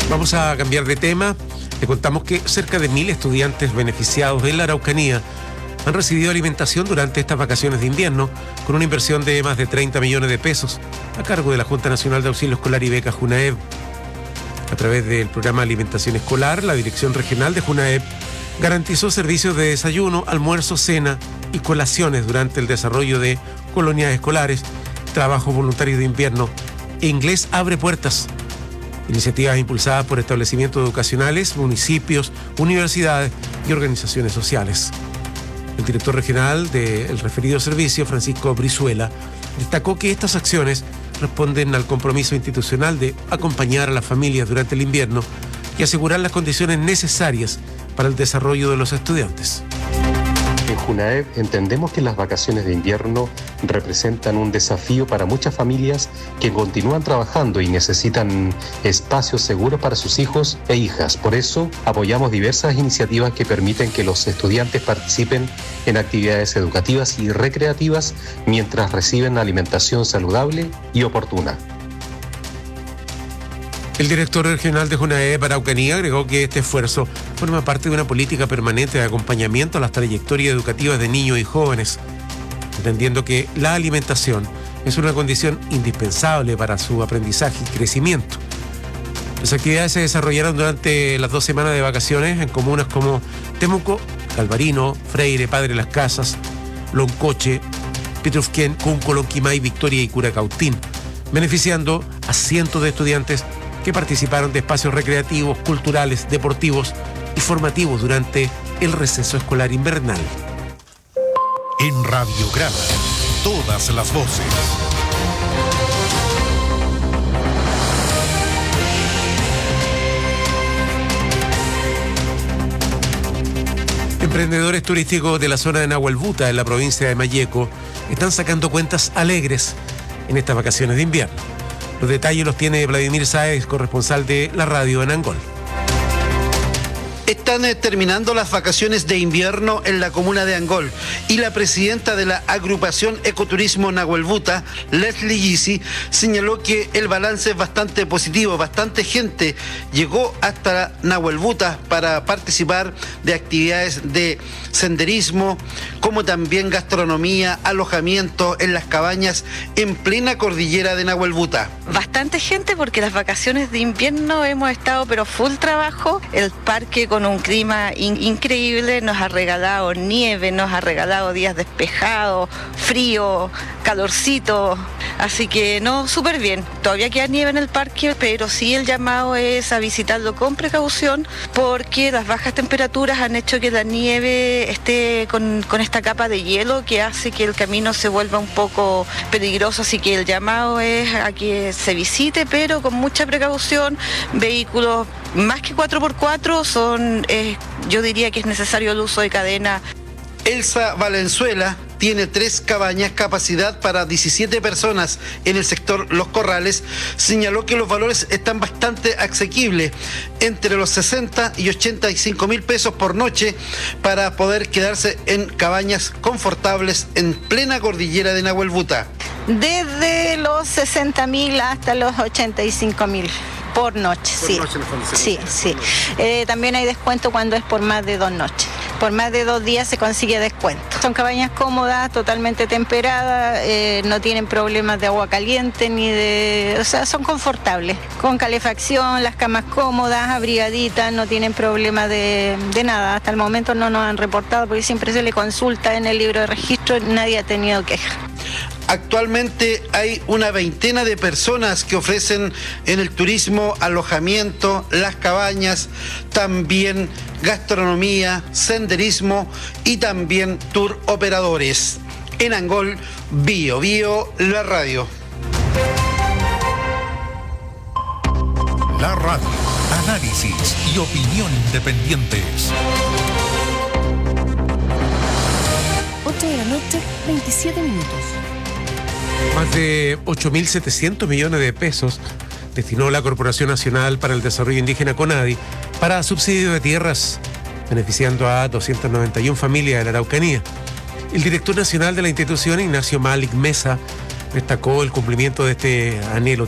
Vamos a cambiar de tema. Le contamos que cerca de 1.000 estudiantes beneficiados de la Araucanía han recibido alimentación durante estas vacaciones de invierno con una inversión de más de 30 millones de pesos a cargo de la Junta Nacional de Auxilio Escolar y Becas Junaep. A través del programa Alimentación Escolar, la Dirección Regional de Junaep garantizó servicios de desayuno, almuerzo, cena y colaciones durante el desarrollo de colonias escolares, trabajo voluntario de invierno e Inglés Abre Puertas. Iniciativas impulsadas por establecimientos educacionales, municipios, universidades y organizaciones sociales. El director regional del referido servicio, Francisco Brizuela, destacó que estas acciones responden al compromiso institucional de acompañar a las familias durante el invierno y asegurar las condiciones necesarias para el desarrollo de los estudiantes. En Junaep entendemos que las vacaciones de invierno representan un desafío para muchas familias que continúan trabajando y necesitan espacios seguros para sus hijos e hijas. Por eso apoyamos diversas iniciativas que permiten que los estudiantes participen en actividades educativas y recreativas mientras reciben alimentación saludable y oportuna. El director regional de Junaep Araucanía agregó que este esfuerzo forma parte de una política permanente de acompañamiento a las trayectorias educativas de niños y jóvenes, entendiendo que la alimentación es una condición indispensable para su aprendizaje y crecimiento. Las actividades se desarrollaron durante las 2 semanas de vacaciones en comunas como Temuco, Calvarino, Freire, Padre Las Casas, Loncoche, Pitrufquén, Cunco, Lonquimay, Victoria y Curacautín, beneficiando a cientos de estudiantes que participaron de espacios recreativos, culturales, deportivos y formativos durante el receso escolar invernal. En Radio Grada, todas las voces. Emprendedores turísticos de la zona de Nahuelbuta, en la provincia de Malleco, están sacando cuentas alegres en estas vacaciones de invierno. Los detalles los tiene Vladimir Sáez, corresponsal de la radio en Angol. Están terminando las vacaciones de invierno en la comuna de Angol y la presidenta de la agrupación Ecoturismo Nahuelbuta, Leslie Gysi, señaló que el balance es bastante positivo. Bastante gente llegó hasta Nahuelbuta para participar de actividades de senderismo, como también gastronomía, alojamiento en las cabañas en plena cordillera de Nahuelbuta. Bastante gente porque las vacaciones de invierno hemos estado pero full trabajo. El parque con un clima increíble nos ha regalado nieve, nos ha regalado días despejados, frío, calorcito, así que no, súper bien. Todavía queda nieve en el parque, pero sí el llamado es a visitarlo con precaución porque las bajas temperaturas han hecho que la nieve esté con esta capa de hielo que hace que el camino se vuelva un poco peligroso, así que el llamado es a que se visite, pero con mucha precaución. Vehículos más que 4x4 son, yo diría que es necesario el uso de cadena. Elsa Valenzuela tiene 3 cabañas, capacidad para 17 personas en el sector Los Corrales. Señaló que los valores están bastante asequibles, entre los 60 y 85 mil pesos por noche, para poder quedarse en cabañas confortables en plena cordillera de Nahuelbuta. Desde los 60.000 hasta los 85.000 por noche, sí. Sí. También hay descuento cuando es por más de 2 noches. Por más de 2 días se consigue descuento. Son cabañas cómodas, totalmente temperadas, no tienen problemas de agua caliente son confortables. Con calefacción, las camas cómodas, abrigaditas, no tienen problema de nada. Hasta el momento no nos han reportado porque siempre se le consulta en el libro de registro, nadie ha tenido queja. Actualmente hay una veintena de personas que ofrecen en el turismo alojamiento, las cabañas, también gastronomía, senderismo y también tour operadores. En Angol, Bio Bio, la radio. La radio, análisis y opinión independientes. 8 de la noche, 27 minutos. Más de 8.700 millones de pesos destinó la Corporación Nacional para el Desarrollo Indígena CONADI para subsidio de tierras, beneficiando a 291 familias de la Araucanía. El director nacional de la institución, Ignacio Malik Mesa, destacó el cumplimiento de este anhelo